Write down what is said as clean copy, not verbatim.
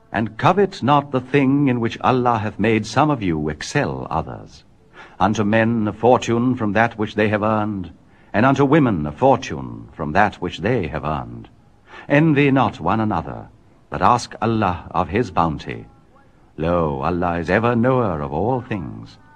And covet not the thing in which Allah hath made some of you excel others. Unto men a fortune from that which they have earned, and unto women a fortune from that which they have earned. Envy not one another, but ask Allah of his bounty. Lo, Allah is ever knower of all things.